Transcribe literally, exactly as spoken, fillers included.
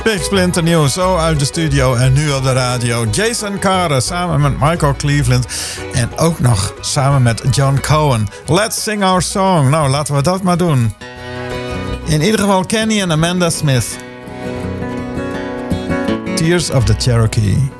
Splinternieuw, zo uit de studio en nu op de radio. Jason Carter samen met Michael Cleveland en ook nog samen met John Cohen. Let's sing our song. Nou, laten we dat maar doen. In ieder geval Kenny en Amanda Smith. Tears of the Cherokee.